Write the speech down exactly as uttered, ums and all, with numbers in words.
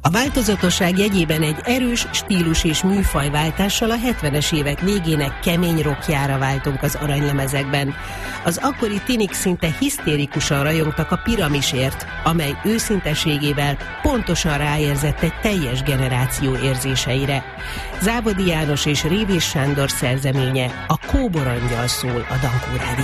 A változatosság jegyében egy erős stílus és műfajváltással a hetvenes évek végének kemény rockjára váltunk az aranylemezekben. Az akkori tinik szinte hisztérikusan rajongtak a Piramisért, amely őszinteségével pontosan ráérzett egy teljes generáció érzéseire. Zábodi János és Révés Sándor szerzeménye, a Kóborangyal szól a Dankó Rádióban.